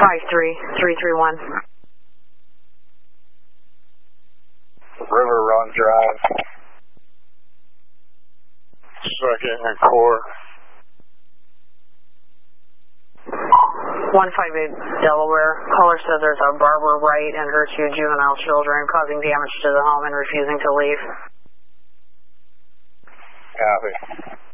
53331. River Run Drive. Second and Core. 158 Delaware. Caller said there's a barber right and her 2 juvenile children causing damage to the home and refusing to leave. Copy.